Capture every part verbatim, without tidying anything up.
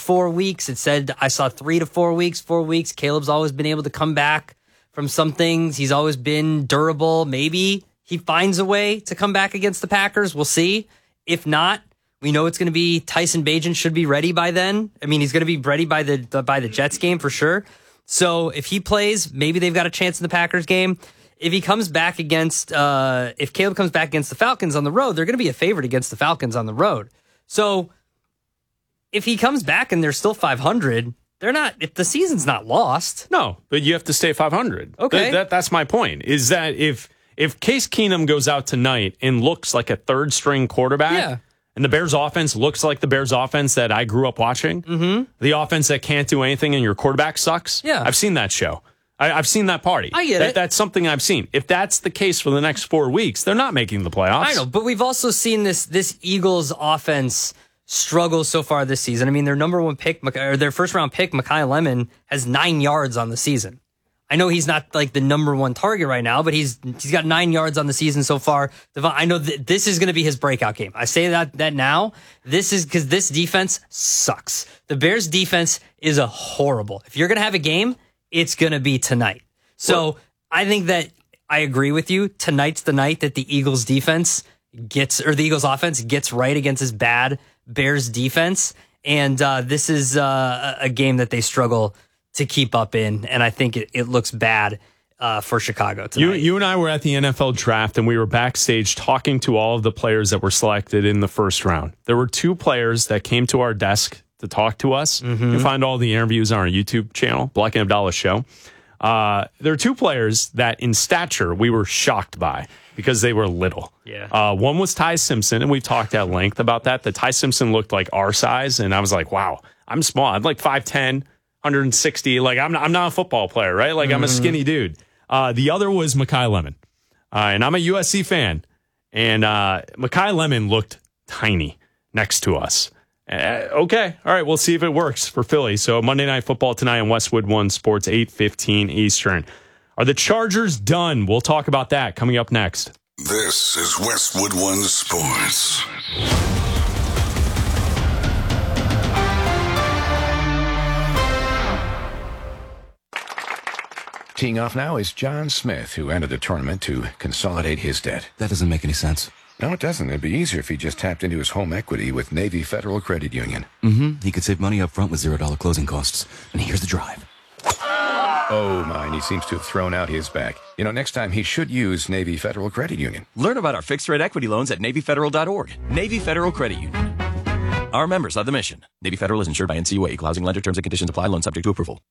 four weeks. It said I saw three to four weeks, four weeks. Caleb's always been able to come back from some things. He's always been durable. Maybe he finds a way to come back against the Packers. We'll see. If not, we know it's going to be Tyson Bagent should be ready by then. I mean, he's going to be ready by the, the by the Jets game for sure. So if he plays, maybe they've got a chance in the Packers game. If he comes back against, uh, if Caleb comes back against the Falcons on the road, they're going to be a favorite against the Falcons on the road. So if he comes back and they're still five hundred, they're not, if the season's not lost. No, but you have to stay five hundred. Okay. That, that, that's my point, is that if if Case Keenum goes out tonight and looks like a third string quarterback, yeah. and the Bears offense looks like the Bears offense that I grew up watching, mm-hmm. the offense that can't do anything and your quarterback sucks, yeah. I've seen that show. I, I've seen that party. I get that, it. That's something I've seen. If that's the case for the next four weeks, they're not making the playoffs. I know, but we've also seen this this Eagles offense struggle so far this season. I mean, their number one pick, or their first round pick, Mekhi Lemon, has nine yards on the season. I know he's not like the number one target right now, but he's he's got nine yards on the season so far. I know that this is going to be his breakout game. I say that that now. This is because this defense sucks. The Bears defense is a horrible. If you're going to have a game, it's going to be tonight. So well, I think that I agree with you. Tonight's the night that the Eagles defense gets, or the Eagles offense gets right against this bad Bears defense. And uh, this is uh, a game that they struggle to keep up in. And I think it, it looks bad uh, for Chicago tonight. You, you and I were at the N F L draft, and we were backstage talking to all of the players that were selected in the first round. There were two players that came to our desk to talk to us. Mm-hmm. You can find all the interviews on our YouTube channel, Black and Abdallah Show. Uh, there are two players that in stature we were shocked by because they were little. Yeah. Uh, one was Ty Simpson, and we talked at length about that. That Ty Simpson looked like our size, and I was like, wow, I'm small. I'm like five ten, one sixty. Like, I'm not, I'm not a football player, right? Like, mm-hmm. I'm a skinny dude. Uh, the other was Mekhi Lemon. Uh, and I'm a U S C fan. And uh, Mekhi Lemon looked tiny next to us. Uh, okay. All right. We'll see if it works for Philly. So Monday Night Football tonight on Westwood One Sports, eight fifteen Eastern. Are the Chargers done? We'll talk about that coming up next. This is Westwood One Sports. Teeing off now is John Smith, who entered the tournament to consolidate his debt. That doesn't make any sense. No, it doesn't. It'd be easier if he just tapped into his home equity with Navy Federal Credit Union. Mm-hmm. He could save money up front with zero dollar closing costs. And here's the drive. Oh, my. And he seems to have thrown out his back. You know, next time he should use Navy Federal Credit Union. Learn about our fixed-rate equity loans at Navy Federal dot org. Navy Federal Credit Union. Our members of the mission. Navy Federal is insured by N C U A. Equal housing lender. Terms and conditions apply. Loan subject to approval.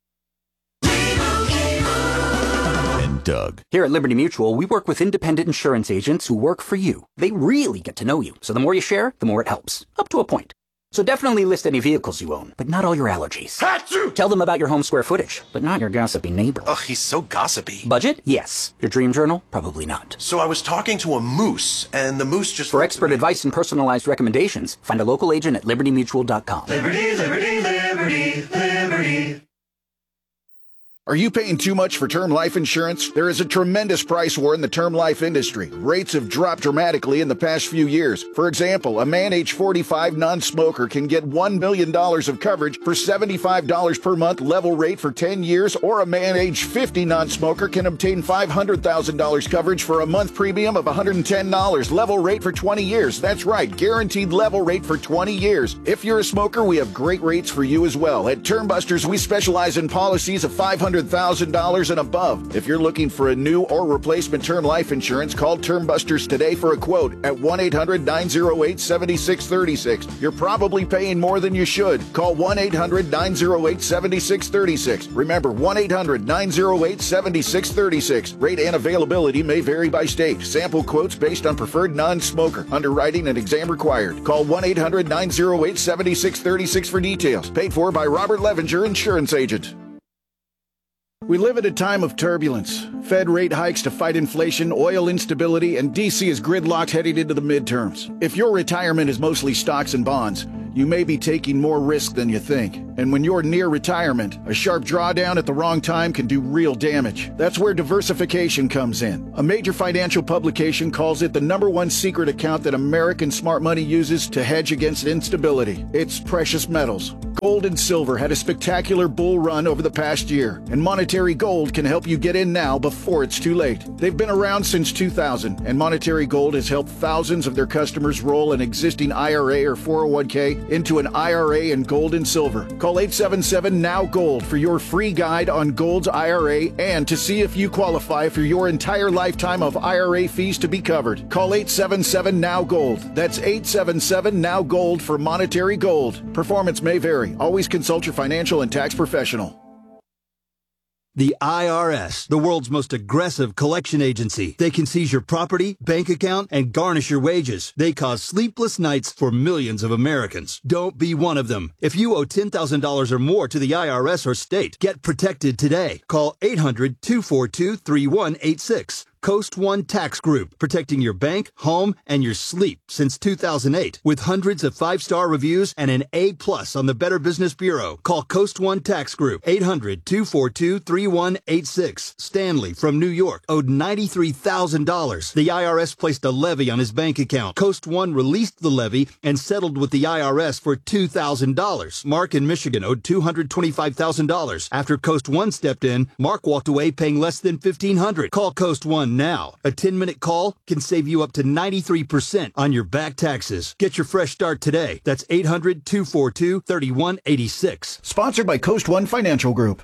Doug. Here at Liberty Mutual, we work with independent insurance agents who work for you. They really get to know you, so the more you share, the more it helps. Up to a point. So definitely list any vehicles you own, but not all your allergies. Achoo! Tell them about your home square footage, but not your gossipy neighbor. Ugh, he's so gossipy. Budget? Yes. Your dream journal? Probably not. So I was talking to a moose, and the moose just... For expert advice and personalized recommendations, find a local agent at liberty mutual dot com. Liberty, liberty, liberty, liberty. Are you paying too much for term life insurance? There is a tremendous price war in the term life industry. Rates have dropped dramatically in the past few years. For example, a man age forty-five non-smoker can get one million dollars of coverage for seventy-five dollars per month level rate for ten years, or a man age fifty non-smoker can obtain five hundred thousand dollars coverage for a month premium of one hundred ten dollars level rate for twenty years. That's right, guaranteed level rate for twenty years. If you're a smoker, we have great rates for you as well. At Term Busters, we specialize in policies of five hundred thousand dollars and above. If you're looking for a new or replacement term life insurance, call Term Busters today for a quote at one eight hundred nine oh eight seven six three six. You're probably paying more than you should. Call one eight hundred nine oh eight seven six three six. Remember, one eight hundred nine oh eight seven six three six. Rate and availability may vary by state. Sample quotes based on preferred non-smoker. Underwriting and exam required. Call one eight hundred nine oh eight seven six three six for details. Paid for by Robert Levenger, insurance agent. We live at a time of turbulence. Fed rate hikes to fight inflation, oil instability, and D C is gridlocked heading into the midterms. If your retirement is mostly stocks and bonds, you may be taking more risk than you think. And when you're near retirement, a sharp drawdown at the wrong time can do real damage. That's where diversification comes in. A major financial publication calls it the number one secret account that American smart money uses to hedge against instability. It's precious metals. Gold and silver had a spectacular bull run over the past year, and Monetary Gold can help you get in now before it's too late. They've been around since two thousand, and Monetary Gold has helped thousands of their customers roll an existing I R A or four oh one k into an I R A in gold and silver. Call eight seven seven N O W Gold for your free guide on Gold's I R A and to see if you qualify for your entire lifetime of I R A fees to be covered. Call eight seven seven N O W Gold. That's eight seven seven N O W Gold for Monetary Gold. Performance may vary. Always consult your financial and tax professional. The I R S, the world's most aggressive collection agency. They can seize your property, bank account, and garnish your wages. They cause sleepless nights for millions of Americans. Don't be one of them. If you owe ten thousand dollars or more to the I R S or state, get protected today. Call eight hundred, two four two, three one eight six. Coast One Tax Group, protecting your bank, home, and your sleep since two thousand eight. With hundreds of five-star reviews and an A plus on the Better Business Bureau. Call Coast One Tax Group, eight hundred, two four two, three one eight six. Stanley from New York owed ninety-three thousand dollars. The I R S placed a levy on his bank account. Coast One released the levy and settled with the I R S for two thousand dollars. Mark in Michigan owed two hundred twenty-five thousand dollars. After Coast One stepped in, Mark walked away paying less than fifteen hundred dollars. Call Coast One now. A ten-minute call can save you up to ninety-three percent on your back taxes. Get your fresh start today. That's eight hundred, two four two, three one eight six. Sponsored by Coast One Financial Group.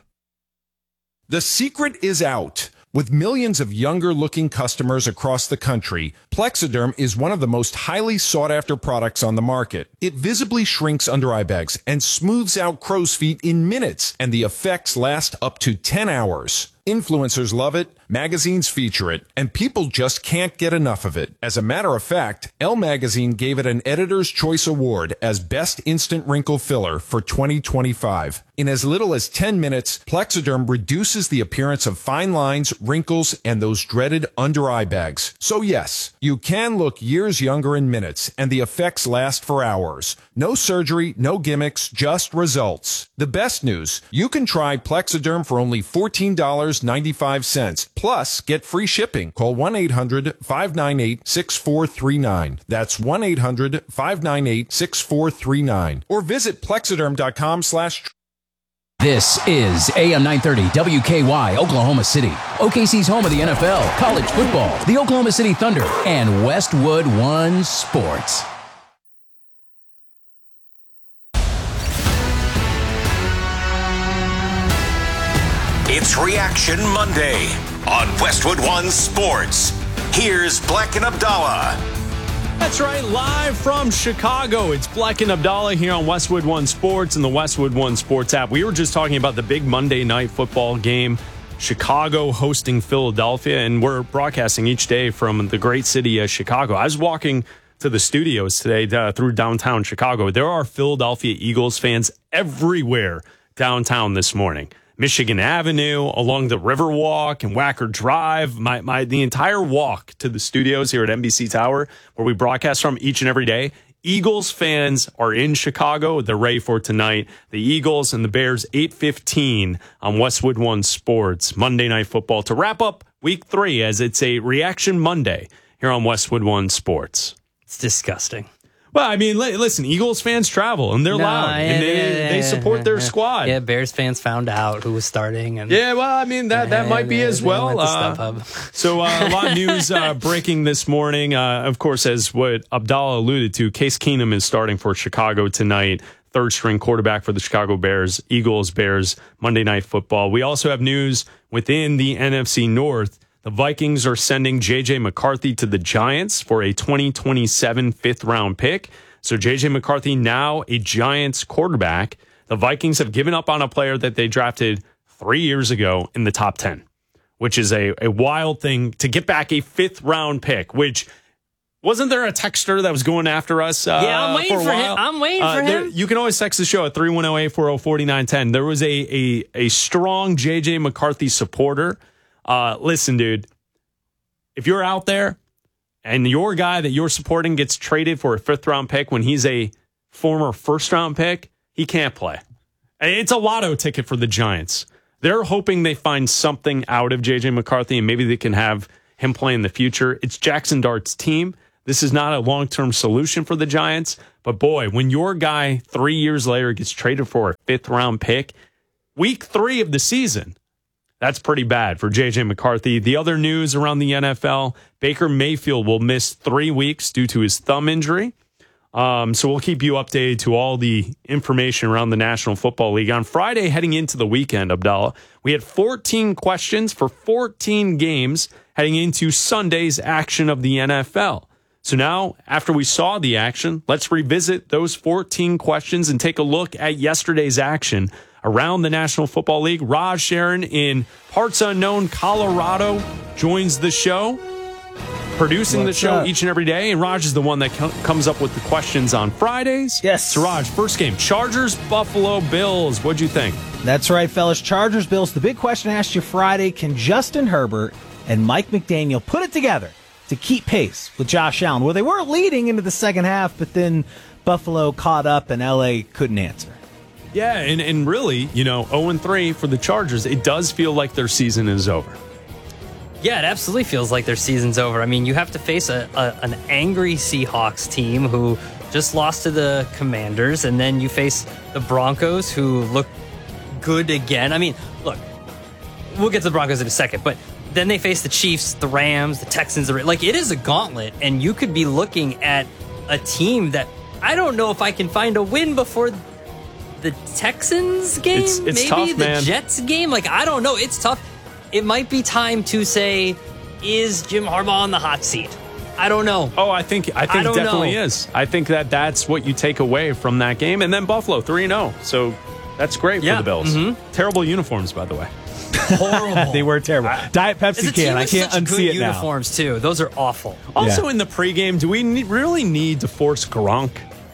The secret is out. With millions of younger-looking customers across the country, Plexiderm is one of the most highly sought-after products on the market. It visibly shrinks under-eye bags and smooths out crow's feet in minutes, and the effects last up to ten hours. Influencers love it, magazines feature it, and people just can't get enough of it. As a matter of fact, Elle Magazine gave it an Editor's Choice Award as Best Instant Wrinkle Filler for twenty twenty-five. In as little as ten minutes, Plexiderm reduces the appearance of fine lines, wrinkles, and those dreaded under-eye bags. So yes, you can look years younger in minutes, and the effects last for hours. No surgery, no gimmicks, just results. The best news, you can try Plexiderm for only fourteen dollars and ninety-five cents. Plus, get free shipping. Call one eight hundred, five nine eight, six four three nine. That's one eight hundred, five nine eight, six four three nine. Or visit plexiderm.com slash... This is A M nine thirty W K Y, Oklahoma City. O K C's home of the N F L, college football, the Oklahoma City Thunder, and Westwood One Sports. It's Reaction Monday on Westwood One Sports. Here's Black and Abdallah. That's right, live from Chicago. It's Black and Abdallah here on Westwood One Sports and the Westwood One Sports app. We were just talking about the big Monday night football game, Chicago hosting Philadelphia, and we're broadcasting each day from the great city of Chicago. I was walking to the studios today uh, through downtown Chicago. There are Philadelphia Eagles fans everywhere downtown this morning. Michigan Avenue, along the Riverwalk and Wacker Drive, my, my the entire walk to the studios here at N B C Tower, where we broadcast from each and every day. Eagles fans are in Chicago. They're ready for tonight. The Eagles and the Bears, eight fifteen on Westwood One Sports, Monday Night Football, to wrap up week three as it's a Reaction Monday here on Westwood One Sports. It's disgusting. Well, I mean, listen, Eagles fans travel, and they're no, loud, yeah, and they, yeah, yeah, they support their squad. Yeah, Bears fans found out who was starting. And yeah, well, I mean, that, that might be as well. Uh, so uh, a lot of news uh, breaking this morning. Uh, of course, as what Abdallah alluded to, Case Keenum is starting for Chicago tonight. Third string quarterback for the Chicago Bears, Eagles, Bears, Monday Night Football. We also have news within the N F C North. The Vikings are sending J J McCarthy to the Giants for a twenty twenty-seven fifth round pick. So J J McCarthy now a Giants quarterback. The Vikings have given up on a player that they drafted three years ago in the top ten, which is a, a wild thing to get back a fifth round pick, which wasn't there a texter that was going after us? Uh, yeah, I'm waiting for, for him. I'm waiting uh, for him. There, you can always text the show at three one zero, eight four zero, four nine one zero. There was a, a, a strong J J McCarthy supporter. Uh, listen, dude, if you're out there and your guy that you're supporting gets traded for a fifth round pick when he's a former first round pick, he can't play. It's a lotto ticket for the Giants. They're hoping they find something out of J J McCarthy and maybe they can have him play in the future. It's Jackson Dart's team. This is not a long-term solution for the Giants. But boy, when your guy three years later gets traded for a fifth round pick, week three of the season, that's pretty bad for J J McCarthy. The other news around the N F L, Baker Mayfield will miss three weeks due to his thumb injury. Um, so we'll keep you updated to all the information around the National Football League. On Friday, heading into the weekend, Abdallah, we had fourteen questions for fourteen games heading into Sunday's action of the N F L. So now, after we saw the action, let's revisit those fourteen questions and take a look at yesterday's action around the National Football League. Raj Sharon in parts unknown Colorado joins the show, producing What's the show up? each and every day. And Raj is the one that co- comes up with the questions on Fridays. Yes. So Raj, first game, Chargers, Buffalo Bills. What'd you think? That's right, fellas. Chargers, Bills. The big question I asked you Friday, can Justin Herbert and Mike McDaniel put it together to keep pace with Josh Allen? Well, they were leading into the second half, but then Buffalo caught up and L A couldn't answer. Yeah, and, and really, you know, oh and three for the Chargers. It does feel like their season is over. Yeah, it absolutely feels like their season's over. I mean, you have to face a, a an angry Seahawks team who just lost to the Commanders, and then you face the Broncos who look good again. I mean, look, we'll get to the Broncos in a second, but then they face the Chiefs, the Rams, the Texans. The, like, it is a gauntlet, and you could be looking at a team that I don't know if I can find a win before the Texans game, It's- it's maybe tough, the man. Jets game. Like, I don't know. It's tough. It might be time to say, is Jim Harbaugh on the hot seat? I don't know. Oh, I think I think I it don't definitely know. is. I think that that's what you take away from that game. And then Buffalo three and oh. So that's great Yeah, for the Bills. mhm. Terrible uniforms, by the way. Horrible. They were terrible. Diet It's Pepsi a team can. I with can't such unsee good it now. uniforms too. Those are awful. Also Yeah. in the pregame, do we ne- really need to force Gronk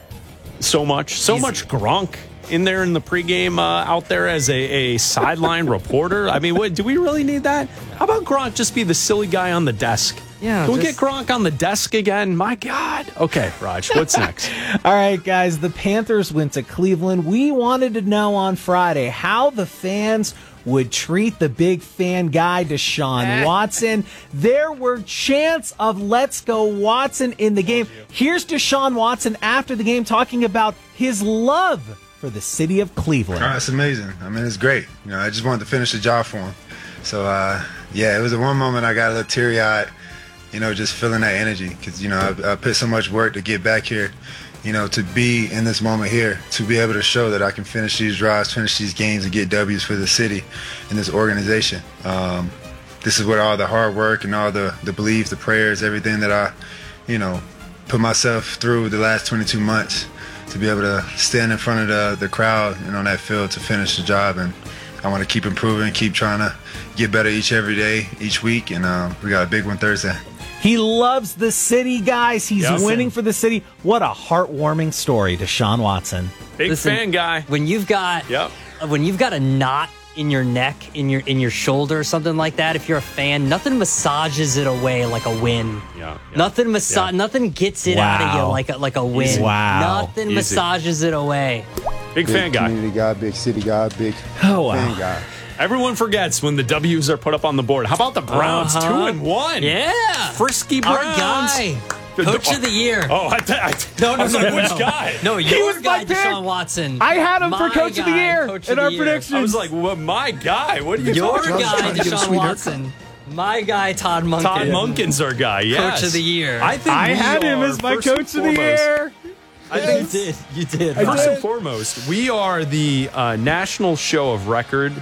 so much? So He's- much Gronk in there in the pregame uh, out there as a, a sideline reporter? I mean, what, do we really need that? How about Gronk just be the silly guy on the desk? Yeah, Can we just- get Gronk on the desk again? My God. Okay, Raj, what's next? All right, guys, the Panthers went to Cleveland. We wanted to know on Friday how the fans would treat the big fan guy, Deshaun Watson. There were chants of "Let's go Watson" in the game. Here's Deshaun Watson after the game talking about his love for the city of Cleveland. Oh, it's amazing. I mean, it's great. You know, I just wanted to finish the job for him. So, uh, yeah, it was the one moment I got a little teary-eyed, you know, just feeling that energy because, you know, I, I put so much work to get back here, you know, to be in this moment here, to be able to show that I can finish these drives, finish these games, and get W's for the city and this organization. Um, this is where all the hard work and all the, the belief, the prayers, everything that I, you know, put myself through the last twenty-two months to be able to stand in front of the, the crowd and on that field to finish the job. And I want to keep improving, keep trying to get better each every day, each week. And um, we got a big one Thursday. He loves the city, guys. He's Yes. winning for the city. What a heartwarming story, Deshaun Watson. Big Listen, fan guy. When you've got Yep. when you've got a knot in your neck, in your in your shoulder, or something like that, if you're a fan, nothing massages it away like a win. Yeah, yeah. Nothing massa- Yeah. nothing gets it out of you Wow. like a, like a win. Easy. Wow. Nothing Easy. massages it away. Big fan guy. Community guy, big city guy, big Oh, wow. fan guy. Everyone forgets when the W's are put up on the board. How about the Browns? Uh-huh. Two and one. Yeah. Frisky Our Browns. guy, coach of the year. Oh, I, th- I, No, no, I was no, like, no, which no. guy? No, He your was guy, my pick. Deshaun Watson. I had him for My Coach of the guy, Year Coach in of our the Year. predictions. I was like, well, my guy. What are you Your talking guy, about? Deshaun Watson. My guy, Todd Monken. Todd Monken's our guy. Yes. Coach of the year. I think I we had him are, as my first and Coach of the foremost- Year. I think you did. You did. First and foremost, we are the uh, national show of record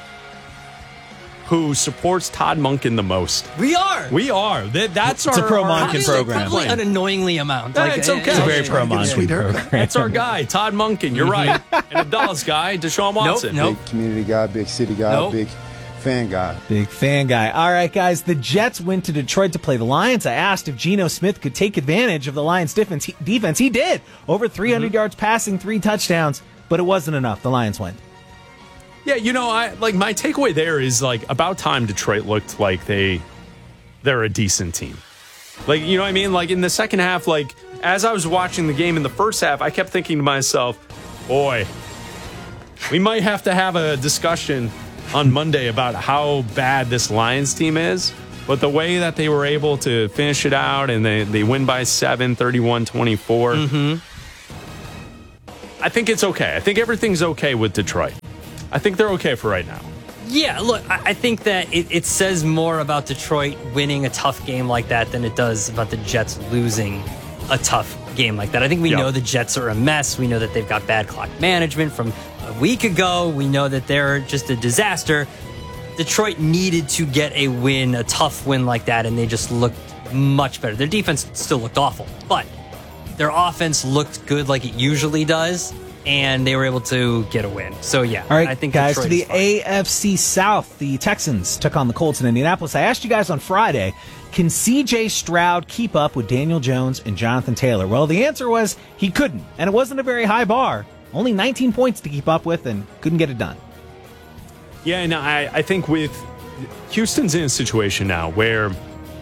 who supports Todd Monken the most. We are. We are. That, that's It's our a pro our- Monken Probably, program. Probably an annoyingly amount. Yeah, it's okay. It's a very yeah, pro yeah. Monken program. That's our guy, Todd Monken. You're right. And Abdallah's guy, Deshaun Watson. Nope. Big community guy, big city guy, Nope. big fan guy. Big fan guy. All right, guys. The Jets went to Detroit to play the Lions. I asked if Geno Smith could take advantage of the Lions' defense. He, defense. He did. Over three hundred Mm-hmm. yards passing, three touchdowns, but it wasn't enough. The Lions win. Yeah, you know, I like my takeaway there is like about time Detroit looked like they they're a decent team. Like, you know what I mean? Like in the second half, like as I was watching the game in the first half, I kept thinking to myself, boy, we might have to have a discussion on Monday about how bad this Lions team is. But the way that they were able to finish it out and they, they win by seven, thirty-one twenty-four, Mm-hmm. I think it's okay. I think everything's okay with Detroit. I think they're okay for right now. Yeah, look, I I think that it, it says more about Detroit winning a tough game like that than it does about the Jets losing a tough game like that. I think we Yep. know the Jets are a mess. We know that they've got bad clock management from a week ago. We know that they're just a disaster. Detroit needed to get a win, a tough win like that, and they just looked much better. Their defense still looked awful, but their offense looked good like it usually does, and they were able to get a win. So, yeah, All right, I think guys, Detroit to the is fine. A F C South, the Texans took on the Colts in Indianapolis. I asked you guys on Friday, can C J Stroud keep up with Daniel Jones and Jonathan Taylor? Well, the answer was he couldn't, and it wasn't a very high bar. Only nineteen points to keep up with, and couldn't get it done. Yeah, and I, I think with Houston's in a situation now where,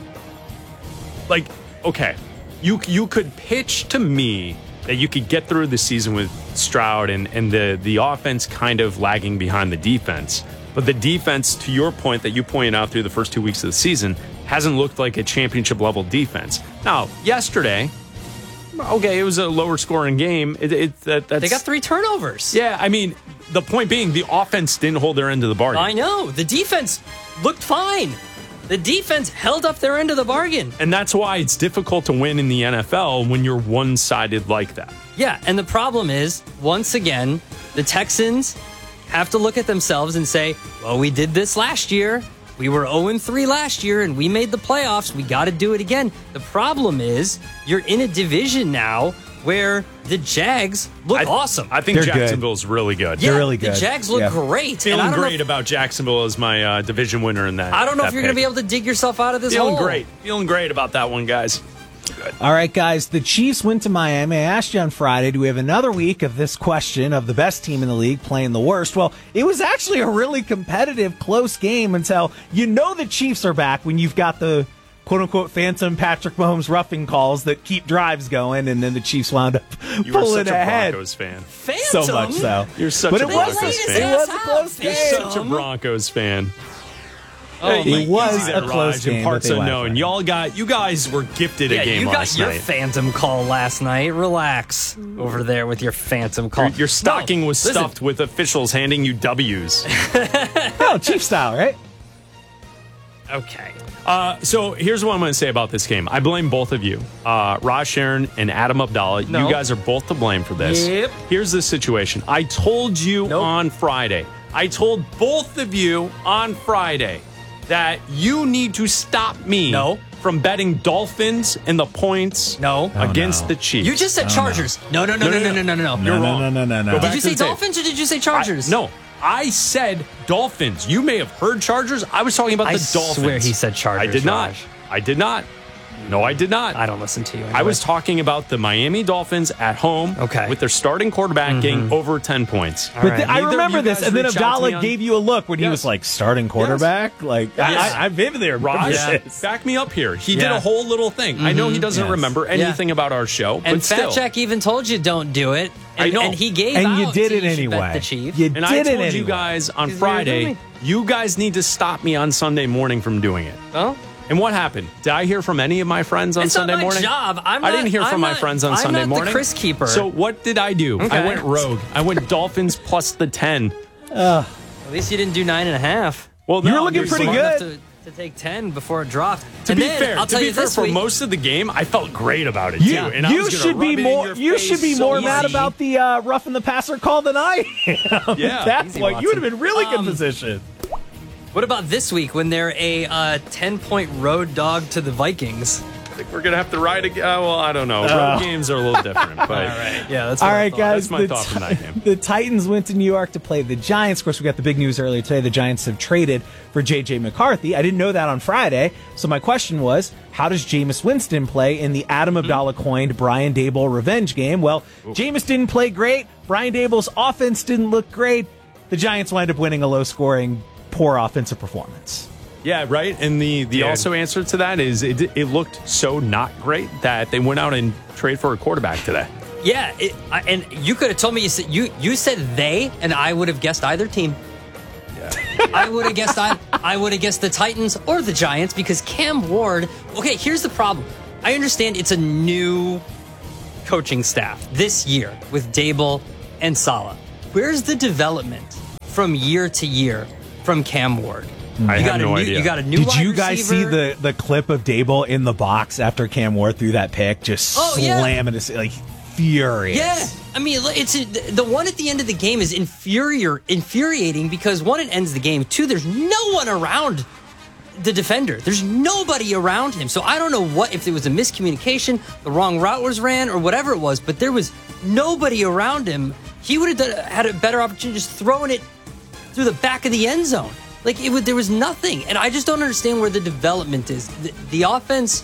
like, okay, you you could pitch to me that you could get through the season with Stroud and, and the, the offense kind of lagging behind the defense. But the defense, to your point that you pointed out through the first two weeks of the season, hasn't looked like a championship level defense. Now, yesterday, okay, it was a lower scoring game. It, it, that, that's, They got three turnovers. Yeah, I mean, the point being, the offense didn't hold their end of the bargain. I know. The defense looked fine. The defense held up their end of the bargain. And that's why it's difficult to win in the N F L when you're one-sided like that. Yeah, and the problem is, once again, the Texans have to look at themselves and say, well, we did this last year. We were oh and three last year, and we made the playoffs. We got to do it again. The problem is, you're in a division now where the Jags look I, awesome. I think They're Jacksonville's good. really good. Yeah, They're really good. The Jags look Yeah. great. Feeling and I don't great know if, about Jacksonville as my uh, division winner in that. I don't know that if you're going to pick. be able to dig yourself out of this Feeling hole. great. Feeling great about that one, guys. Good. All right, guys, the Chiefs went to Miami. I asked you on Friday, do we have another week of this question of the best team in the league playing the worst? Well, it was actually a really competitive, close game until you know the Chiefs are back when you've got the quote-unquote phantom Patrick Mahomes roughing calls that keep drives going, and then the Chiefs wound up You are pulling such a ahead. Broncos fan. Phantom? So much so. You're such but a it Broncos was, fan. It was a close You're game. such a Broncos fan. Oh, Hey, my It was easy there, a close Raj, game, in but parts they went unknown. for it. Y'all got you guys were gifted Yeah, a game you got last your night. phantom call last night. Relax over there with your phantom call. Your, your stocking No, was listen, stuffed with officials handing you W's. No, Chief style, right? Okay. Uh, so here's what I'm going to say about this game. I blame both of you, uh, Raj Sharon and Adam Abdallah. No. You guys are both to blame for this. Yep. Here's the situation. I told you Nope. on Friday. I told both of you on Friday that you need to stop me No. from betting Dolphins and the points No. against no. the Chiefs. You just said Chargers. No, no, no, no, no, no, no, no. You're no, wrong. no, no, no, no. Go Did back Did you to say the tape. Dolphins or did you say Chargers? I, no. I said Dolphins. You may have heard Chargers. I was talking about I the Dolphins. swear he said Chargers, I did not. Raj. I did not. No, I did not. I don't listen to you. I anyway. was talking about the Miami Dolphins at home Okay. with their starting quarterback getting over ten points. But th- I Neither remember you this, guys and then reached out to me Abdallah on- gave you a look when he Yes. was like starting quarterback. Like Yes. I, I vividly remember Raj, this. back me up here. He did Yeah. a whole little thing. I know he doesn't Yes. remember anything about our show, And but still. Fat Jack even told you don't do it. And, I know. And he gave And you out did to it you should anyway. Bet the Chiefs. You and did I it told anyway. you guys on He's very Friday, good. you guys need to stop me on Sunday morning from doing it. Oh? And what happened? Did I hear from any of my friends on It's Sunday not my morning? job. I'm I didn't not- hear from I'm my not- friends on I'm Sunday not the morning. Chris Keeper. So what did I do? Okay. I went rogue. I went Dolphins plus the ten. At least you didn't do nine and a half. Well, You no, were looking you're pretty smart good. enough To, to take ten before it dropped. To and be then, fair, I'll to tell be you fair, this for week, most of the game, I felt great about it You, too. And I you was gonna should rub be it in more. your You face should be so more mad easy. about the uh, roughing the passer call than I am. Yeah. That's Easy, what you would have Watson. been really good Um, position. What about this week when they're a uh, ten-point road dog to the Vikings? I think we're gonna have to ride again. Uh, well, I don't know. Road games are a little different. But All right. Yeah, that's All what I right, thought. guys. That's my the, thought from that game. the Titans went to New York to play the Giants. Of course, we got the big news earlier today. The Giants have traded for J J McCarthy. I didn't know that on Friday. So my question was, how does Jameis Winston play in the Adam Abdallah coined Brian Daboll revenge game? Well, Jameis didn't play great. Brian Daboll's offense didn't look great. The Giants wind up winning a low-scoring, poor offensive performance. Yeah, right. And the, the also answer to that is it, it looked so not great that they went out and traded for a quarterback today. Yeah, it, I, and you could have told me you said, you, you said they, and I would have guessed either team. Yeah. I would have guessed I, I would have guessed the Titans or the Giants because Cam Ward. Okay, here's the problem. I understand it's a new coaching staff this year with Dable and Saleh. Where's the development from year to year from Cam Ward? I you have got no a new, idea. You got a new. Did wide you guys see receiver. the, the clip of Dable in the box after Cam Ward threw that pick? Just Oh, yeah. slamming his like furious. Yeah, I mean, it's the one at the end of the game is infuriating, infuriating because one, it ends the game. Two, there's no one around the defender. There's nobody around him. So I don't know what if there was a miscommunication, the wrong route was ran, or whatever it was. But there was nobody around him. He would have done, had a better opportunity just throwing it through the back of the end zone. Like it would, there was nothing, and I just don't understand where the development is. The, the offense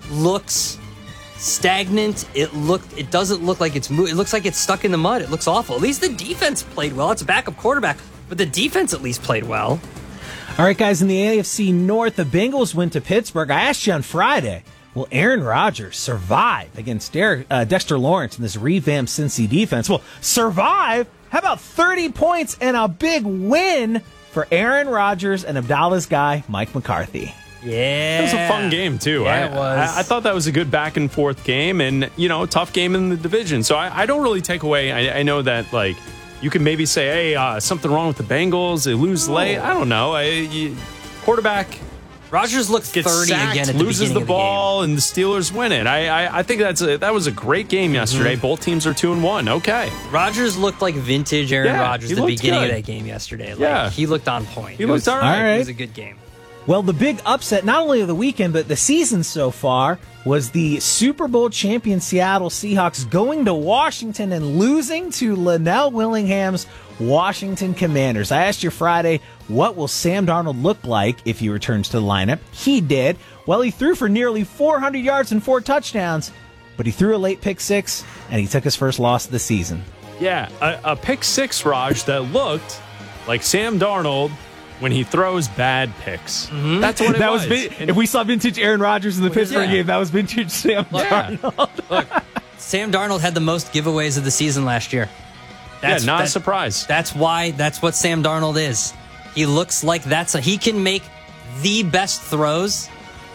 looks stagnant. It looked. It doesn't look like it's moving. It looks like it's stuck in the mud. It looks awful. At least the defense played well. It's a backup quarterback, but the defense at least played well. All right, guys, in the A F C North, the Bengals went to Pittsburgh. I asked you on Friday, will Aaron Rodgers survive against Derek, uh, Dexter Lawrence in this revamped Cincy defense? Well, survive? How about thirty points and a big win for Aaron Rodgers and Abdallah's guy, Mike McCarthy? Yeah. It was a fun game, too. Yeah, I, it was. I, I thought that was a good back and forth game and, you know, tough game in the division. So I, I don't really take away. I, I know that, like, you can maybe say, hey, uh, something wrong with the Bengals. They lose late. I don't know. I, you, quarterback. Rodgers looked gets thirty sacked, again at the loses beginning the of the ball, and the Steelers win it. I, I, I think that's a, that was a great game yesterday. Mm-hmm. Both teams are two and one. Okay. Rodgers looked like vintage Aaron Yeah, Rodgers he at the looked beginning good. of that game yesterday. Like, Yeah. he looked on point. He It looked was, all right. It was a good game. Well, the big upset, not only of the weekend, but the season so far, was the Super Bowl champion Seattle Seahawks going to Washington and losing to Linnell Willingham's Washington Commanders. I asked you Friday, what will Sam Darnold look like if he returns to the lineup? He did. Well, he threw for nearly four hundred yards and four touchdowns, but he threw a late pick six, and he took his first loss of the season. Yeah, a, a pick six, Raj, that looked like Sam Darnold when he throws bad picks. Mm-hmm. That's what it that was. was. Vin- if we saw vintage Aaron Rodgers in the Pittsburgh yeah. game, that was vintage Sam Darnold. Look, Sam Darnold had the most giveaways of the season last year. yeah, not that- a surprise. That's why. That's what Sam Darnold is. He looks like that's a, he can make the best throws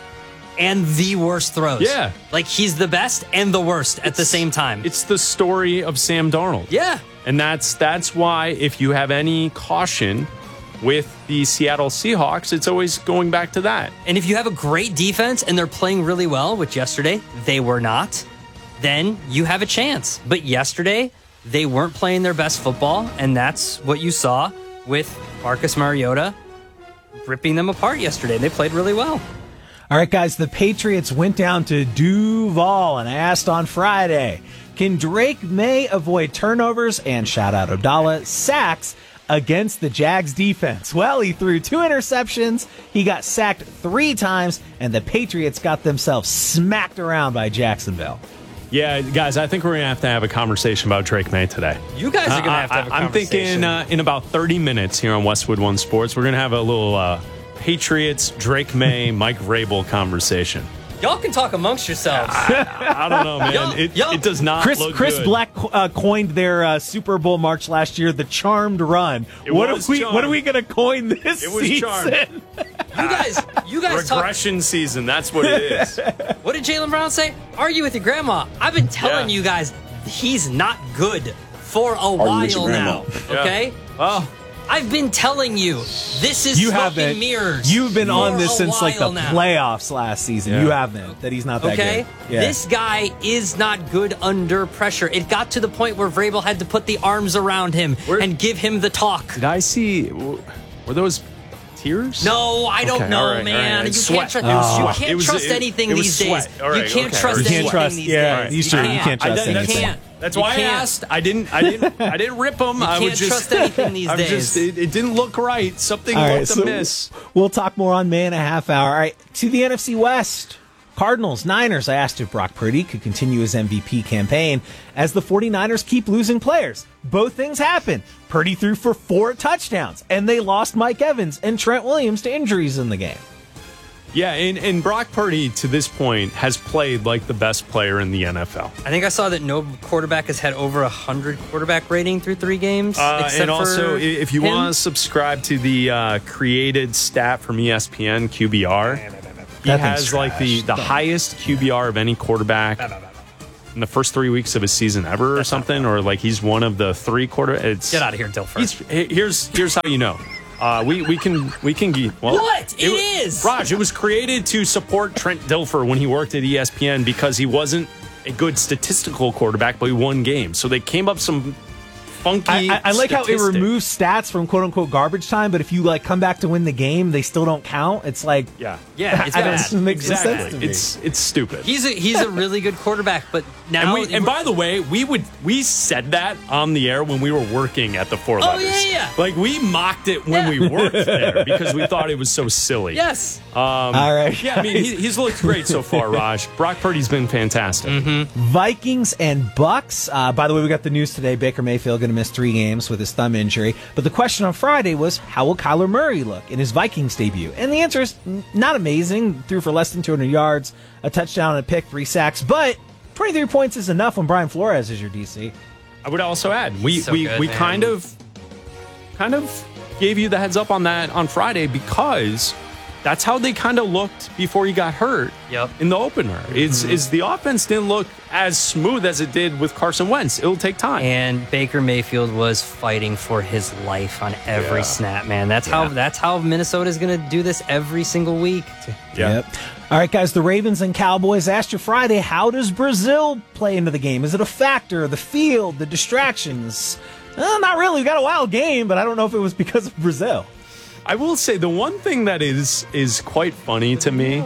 and the worst throws. Yeah. like he's the best and the worst at the same time. It's the story of Sam Darnold. Yeah, And that's that's why if you have any caution with the Seattle Seahawks, it's always going back to that. and if you have a great defense and they're playing really well, which yesterday they were not, then you have a chance. But yesterday they weren't playing their best football, and that's what you saw with Marcus Mariota ripping them apart yesterday. They played really well. All right, guys, the Patriots went down to Duval, and I asked on Friday, can Drake May avoid turnovers and, shout out Abdallah, sacks against the Jags defense? Well, he threw two interceptions, he got sacked three times, and the Patriots got themselves smacked around by Jacksonville. Yeah, guys, I think we're going to have to have a conversation about Drake May today. You guys are going to have to have a I, I'm conversation. thinking uh, in about thirty minutes here on Westwood One Sports, we're going to have a little uh, Patriots, Drake May, Mike Vrabel conversation. Y'all can talk amongst yourselves. I don't know, man. Yo, it, yo. it does not Chris look Chris good. Black uh, coined their uh, Super Bowl march last year the Charmed Run. It what was are we charmed. What are we going to coin this It was season? charmed. You guys, you guys talk. Regression season. That's what it is. What did Jaylen Brown say? Argue with your grandma. I've been telling Yeah. you guys he's not good for a while now. Okay? Oh, I've been telling you this is You smoke haven't. and mirrors. You've been on for this a since like the while now. playoffs last season. Yeah. You haven't. That he's not that Okay? good. Yeah. This guy is not good under pressure. It got to the point where Vrabel had to put the arms around him Where- and give him the talk. did I see? Were those tears? No, I don't Okay, know, all right, man. all right. You Sweat. can't, trust. It was you sweat. can't It was- trust it- anything it was these sweat. days. All right, you can't okay. trust You can't anything trust- these yeah, days. you sure, you can't I trust don't- anything. You can't. That's You why I can't. asked. I didn't. I didn't. I didn't rip them. You I can't would just trust anything these I'm days. Just, it, it didn't look right. Something All right, looked so amiss. we'll talk more on May and a half hour. All right, to the N F C West. Cardinals, Niners. I asked if Brock Purdy could continue his M V P campaign as the 49ers keep losing players. Both things happened. Purdy threw for four touchdowns, and they lost Mike Evans and Trent Williams to injuries in the game. Yeah, and, and Brock Purdy, to this point, has played like the best player in the N F L. I think I saw that no quarterback has had over a hundred quarterback rating through three games. Uh, except and also, for if you him. want to subscribe to the uh, created stat from E S P N, Q B R, he That has thing's like the, the highest Q B R of any quarterback in the first three weeks of his season ever, or something, or like he's one of the three quarter. It's Get out of here, Dilfer. he's- Here's here's how you know. Uh, we we can we can ge- well, What? It is! Raj. It was created to support Trent Dilfer when he worked at E S P N because he wasn't a good statistical quarterback, but he won games. So they came up some funky. I, I, I like how it statistic. removes stats from quote unquote garbage time, but if you like come back to win the game, they still don't count. It's like Yeah, Yeah, it's I don't- bad. it makes no exactly. sense to me. It's it's stupid. He's a he's a really good quarterback, but now and, we, and by the way, we would we said that on the air when we were working at the Four Oh, Letters. yeah, yeah. Like we mocked it when we worked there because we thought it was so silly. yes, Um, All right, Yeah, I mean he, he's looked great so far, Raj. Brock Purdy's been fantastic. Mm-hmm. Vikings and Bucks. Uh, by the way, we got the news today. Baker Mayfield going to miss three games with his thumb injury. But the question on Friday was, how will Kyler Murray look in his Vikings debut? And the answer is n- not amazing. Threw for less than two hundred yards, a touchdown, and a pick, three sacks. But twenty-three points is enough when Brian Flores is your D C. I would also add we So we, good, we man. kind of kind of gave you the heads up on that on Friday because that's how they kind of looked before he got hurt. Yep. In the opener, is is the offense didn't look as smooth as it did with Carson Wentz. It'll take time. and Baker Mayfield was fighting for his life on every Yeah. snap. Man, that's Yeah. how that's how Minnesota is going to do this every single week. Yeah. Yep. All right, guys, the Ravens and Cowboys asked you Friday, how does Brazil play into the game? Is it a factor? The field, the distractions? Uh, not really. We got a wild game, but I don't know if it was because of Brazil. I will say the one thing that is is quite funny to me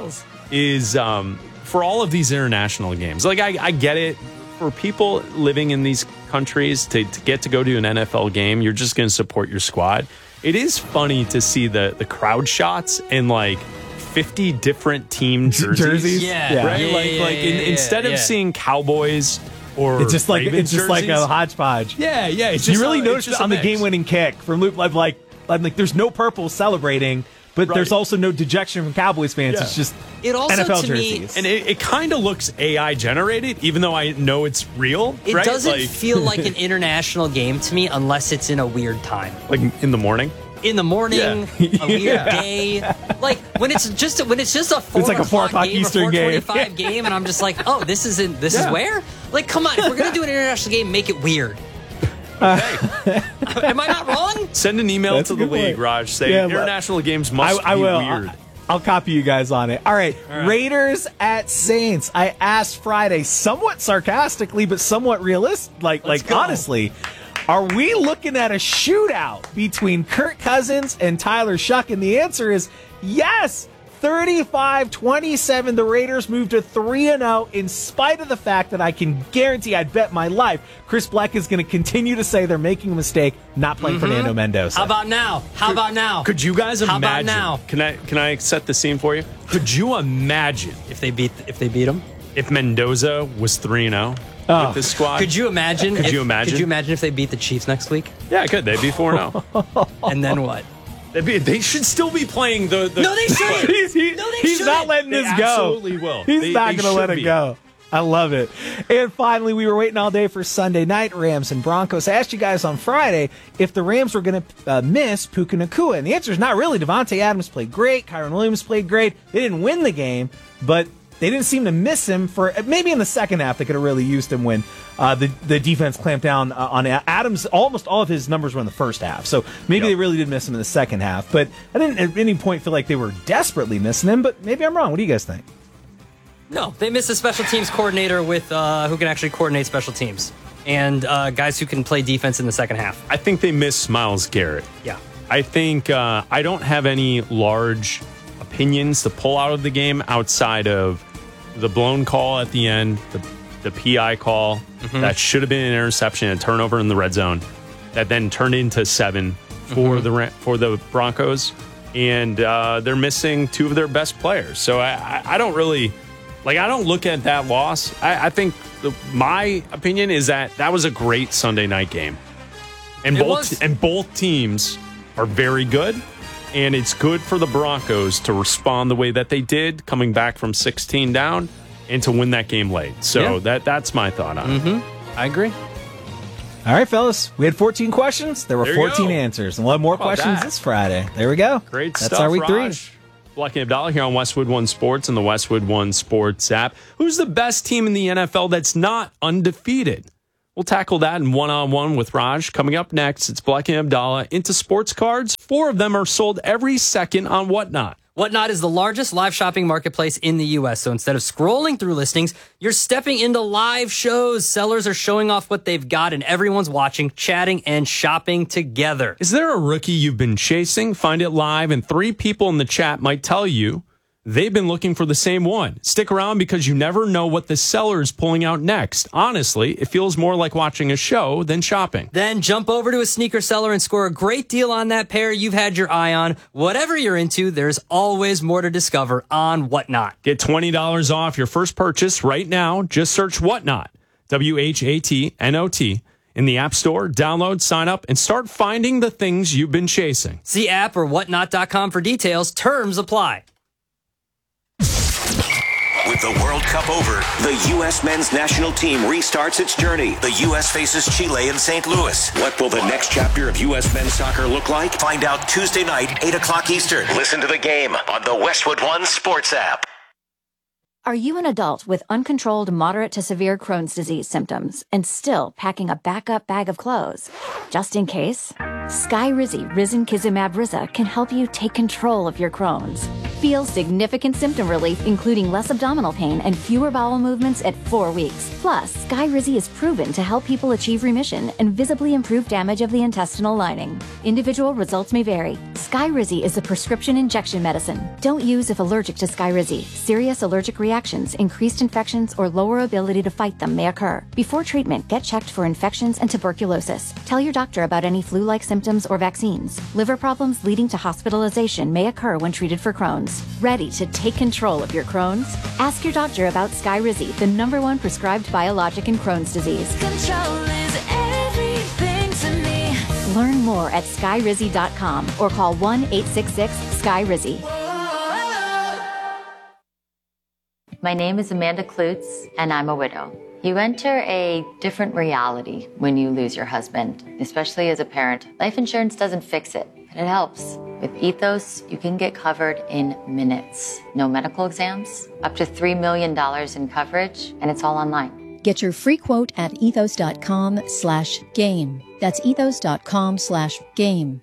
is um, for all of these international games. Like I, I get it for people living in these countries to, to get to go to an N F L game. You're just going to support your squad. It is funny to see the the crowd shots and like fifty different team jerseys. Jerseys? Yeah. right. Yeah, like yeah, like yeah, in, yeah, instead yeah. of seeing Cowboys or It's just like Ravens it's just like a jerseys, hodgepodge. yeah, yeah. It's You just really a- noticed it's just it on a the mix. game-winning kick from Luke. I'm like, I'm like, there's no purple celebrating, but there's Right. also no dejection from Cowboys fans. Yeah. It's just It also, N F L to me, jerseys. And it, it kind of looks A I generated, even though I know it's real. It right? doesn't like, feel like an international game to me unless it's in a weird time. like in the morning. In the morning, Yeah. a weird Yeah. day, like when it's just when it's just a four It's like a four o'clock game Eastern or game. four twenty-five game, and I'm just like, oh, this isn't this is Yeah. where? Like, come on, if we're gonna do an international game, make it weird. Am I not wrong? Send an email That's to a the good league, point. Raj. Say Yeah, but- international games I, must I be will. weird. I'll, I'll copy you guys on it. All right. Raiders at Saints. I asked Friday, somewhat sarcastically, but somewhat realistic. Like, Let's like go. honestly, are we looking at a shootout between Kirk Cousins and Tyler Shuck? And the answer is yes. thirty-five twenty-seven. The Raiders moved to three and oh in spite of the fact that I can guarantee, I'd bet my life, Chris Black is going to continue to say they're making a mistake not playing Fernando Mendoza. How about now? How about now? Could you guys How about imagine? now? Can I can I set the scene for you? Could you imagine if they beat if they beat them? if Mendoza was three and zero Oh. with this squad? Could you imagine? Could if, you imagine? Could you imagine if they beat the Chiefs next week? Yeah, I could. They'd be four and zero. And then what? They'd be, they should still be playing the. the No, they shouldn't. he's he- No, they he's not shouldn't. letting They this go. absolutely will. He's They- not they going to let should it be. go. I love it. And finally, we were waiting all day for Sunday night, Rams and Broncos. I asked you guys on Friday if the Rams were going to uh, miss Puka Nacua, and the answer is not really. Devontae Adams played great. Kyron Williams played great. They didn't win the game, but they didn't seem to miss him for maybe in the second half. They could have really used him when uh, the the defense clamped down uh, on Adams. Almost all of his numbers were in the first half, so maybe Yep. they really did miss him in the second half. But I didn't at any point feel like they were desperately missing him. But maybe I'm wrong. What do you guys think? No, they missed a special teams coordinator with uh, who can actually coordinate special teams and uh, guys who can play defense in the second half. I think they miss Myles Garrett. Yeah. I think uh, I don't have any large opinions to pull out of the game outside of the blown call at the end, the, the P I call Mhm. that should have been an interception, a turnover in the red zone, that then turned into seven for Mhm. the Ra- for the Broncos, and uh, they're missing two of their best players. So I, I, I don't really like. I don't look at that loss. I, I think the, my opinion is that that was a great Sunday night game, and It both was. and both teams are very good. and it's good for the Broncos to respond the way that they did, coming back from sixteen down, and to win that game late. So Yeah. that that's my thought on it. Mm-hmm. I agree. All right, fellas. We had fourteen questions. There were There you fourteen go. answers. And we'll have more How about questions that? this Friday. There we go. Great That's stuff, our week Raj. three. Black and Abdallah here on Westwood One Sports and the Westwood One Sports app. Who's the best team in the N F L that's not undefeated? We'll tackle that in one-on-one with Raj. Coming up next, it's Black and Abdallah into sports cards. Four of them are sold every second on Whatnot. Whatnot is the largest live shopping marketplace in the U S. So instead of scrolling through listings, you're stepping into live shows. Sellers are showing off what they've got, and everyone's watching, chatting, and shopping together. Is there a rookie you've been chasing? Find it live, and three people in the chat might tell you they've been looking for the same one. Stick around because you never know what the seller is pulling out next. Honestly, it feels more like watching a show than shopping. Then jump over to a sneaker seller and score a great deal on that pair you've had your eye on. Whatever you're into, there's always more to discover on Whatnot. Get twenty dollars off your first purchase right now. Just search Whatnot, W H A T N O T, in the App Store. Download, sign up, and start finding the things you've been chasing. See app or whatnot dot com for details. Terms apply. With the World Cup over, the U S men's national team restarts its journey. The U S faces Chile in Saint Louis. What will the next chapter of U S men's soccer look like? Find out Tuesday night, eight o'clock Eastern. Listen to the game on the Westwood One Sports app. Are you an adult with uncontrolled moderate to severe Crohn's disease symptoms and still packing a backup bag of clothes? Just in case, Skyrizi Risankizumab Riza can help you take control of your Crohn's. Feel significant symptom relief, including less abdominal pain and fewer bowel movements at four weeks. Plus, Skyrizi is proven to help people achieve remission and visibly improve damage of the intestinal lining. Individual results may vary. Skyrizi is a prescription injection medicine. Don't use if allergic to Skyrizi. Serious allergic reactions, increased infections, or lower ability to fight them may occur. Before treatment, get checked for infections and tuberculosis. Tell your doctor about any flu-like symptoms or vaccines. Liver problems leading to hospitalization may occur when treated for Crohn's. Ready to take control of your Crohn's? Ask your doctor about Skyrizi, the number one prescribed biologic in Crohn's disease. Control is everything to me. Learn more at skyrizi dot com or call one eight six six Skyrizi. My name is Amanda Klutz, and I'm a widow. You enter a different reality when you lose your husband, especially as a parent. Life insurance doesn't fix it, but it helps. With Ethos, you can get covered in minutes. No medical exams, up to three million dollars in coverage, and it's all online. Get your free quote at ethos.com slash game. That's ethos.com slash game.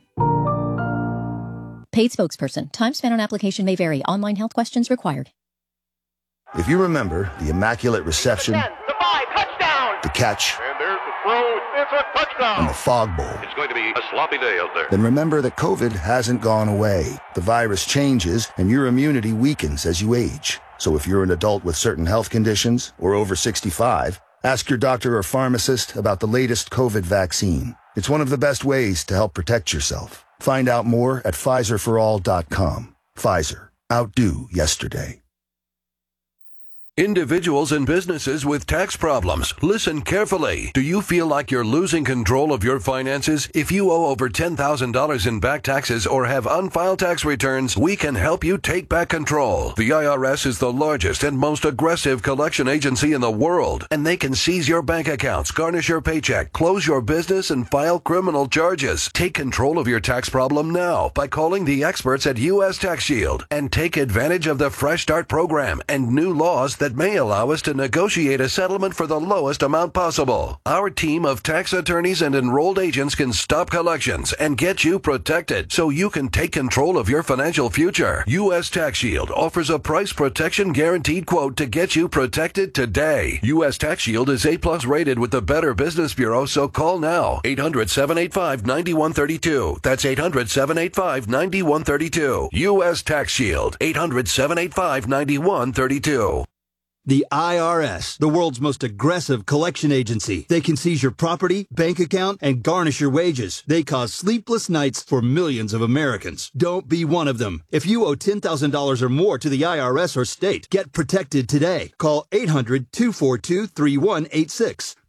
Paid spokesperson. Time spent on application may vary. Online health questions required. If you remember the Immaculate Reception, the catch, And there's the throw. It's a touchdown. and the fog bowl, It's going to be a sloppy day out there. then remember that COVID hasn't gone away. The virus changes and your immunity weakens as you age. So if you're an adult with certain health conditions or over sixty-five, ask your doctor or pharmacist about the latest COVID vaccine. It's one of the best ways to help protect yourself. Find out more at Pfizer for all dot com. Pfizer. Outdo yesterday. Individuals and businesses with tax problems, listen carefully. Do you feel like you're losing control of your finances? If you owe over ten thousand dollars in back taxes or have unfiled tax returns, we can help you take back control. The I R S is the largest and most aggressive collection agency in the world, and they can seize your bank accounts, garnish your paycheck, close your business, and file criminal charges. Take control of your tax problem now by calling the experts at U S Tax Shield and take advantage of the Fresh Start program and new laws that may allow us to negotiate a settlement for the lowest amount possible. Our team of tax attorneys and enrolled agents can stop collections and get you protected so you can take control of your financial future. U S Tax Shield offers a price protection guaranteed quote to get you protected today. U S Tax Shield is A plus rated with the Better Business Bureau, so call now. eight hundred, seven eight five, nine one three two. That's eight hundred, seven eight five, nine one three two. U S Tax Shield. eight hundred, seven eight five, nine one three two. The I R S, the world's most aggressive collection agency. They can seize your property, bank account, and garnish your wages. They cause sleepless nights for millions of Americans. Don't be one of them. If you owe ten thousand dollars or more to the I R S or state, get protected today. Call eight hundred, two four two, three one eight six.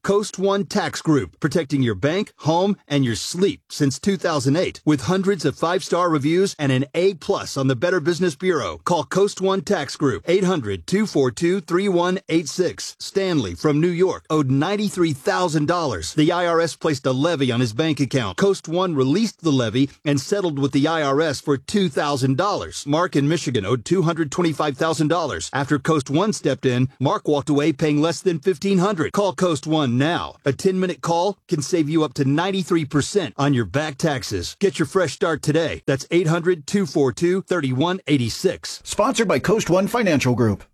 Coast One Tax Group, protecting your bank, home, and your sleep since two thousand eight. With hundreds of five-star reviews and an A plus on the Better Business Bureau. Call Coast One Tax Group, eight hundred, two four two, three one eight six. Stanley from New York owed ninety-three thousand dollars. The I R S placed a levy on his bank account. Coast One released the levy and settled with the I R S for two thousand dollars. Mark in Michigan owed two hundred twenty-five thousand dollars. After Coast One stepped in, Mark walked away paying less than fifteen hundred dollars. Call Coast One now. A ten-minute call can save you up to ninety-three percent on your back taxes. Get your fresh start today. That's eight hundred, two four two, three one eight six. Sponsored by Coast One Financial Group.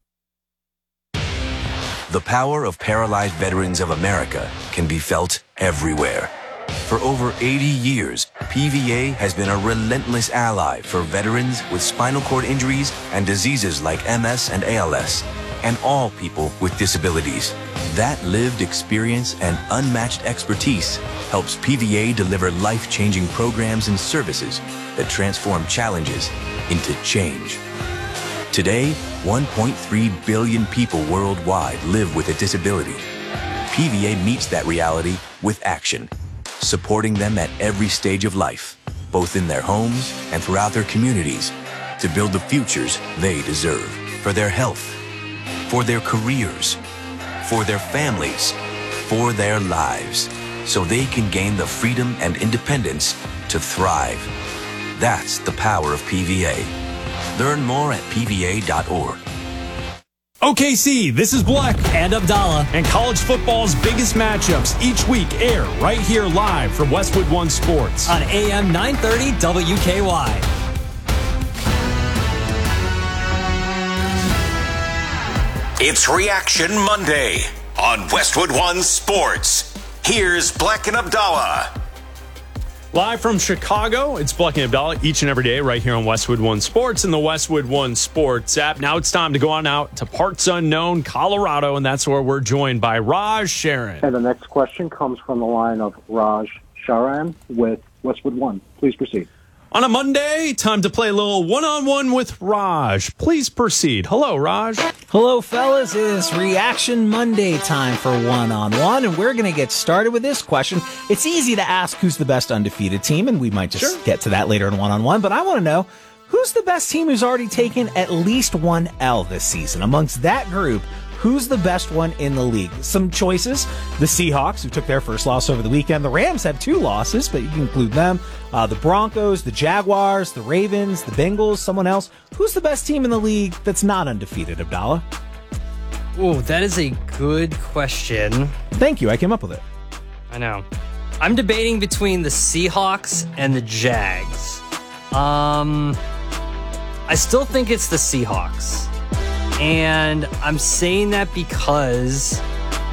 The power of Paralyzed Veterans of America can be felt everywhere. For over eighty years, P V A has been a relentless ally for veterans with spinal cord injuries and diseases like M S and A L S, and all people with disabilities. That lived experience and unmatched expertise helps P V A deliver life-changing programs and services that transform challenges into change. Today, one point three billion people worldwide live with a disability. P V A meets that reality with action, supporting them at every stage of life, both in their homes and throughout their communities, to build the futures they deserve for their health, for their careers, for their families, for their lives, so they can gain the freedom and independence to thrive. That's the power of P V A. Learn more at P V A dot org. O K C, this is Black and Abdallah, and college football's biggest matchups each week air right here live from Westwood One Sports on A M nine thirty W K Y. It's Reaction Monday on Westwood One Sports. Here's Black and Abdallah. Live from Chicago, it's Black and Abdallah each and every day right here on Westwood One Sports and the Westwood One Sports app. Now it's time to go on out to parts unknown Colorado, and that's where we're joined by Raj Sharon. And the next question comes from the line of Raj Sharan with Westwood One. Please proceed. On a Monday, time to play a little one-on-one with Raj. Please proceed. Hello, Raj. Hello, fellas. It is Reaction Monday time for one-on-one, and we're going to get started with this question. It's easy to ask who's the best undefeated team, and we might just sure. get to that later in one-on-one, but I want to know who's the best team who's already taken at least one L this season. Amongst that group, who's the best one in the league? Some choices: the Seahawks, who took their first loss over the weekend. The Rams have two losses, but you can include them. Uh, the Broncos, the Jaguars, the Ravens, the Bengals, someone else. Who's the best team in the league that's not undefeated, Abdallah? Oh, that is a good question. Thank you. I came up with it. I know. I'm debating between the Seahawks and the Jags. Um, I still think it's the Seahawks. And I'm saying that because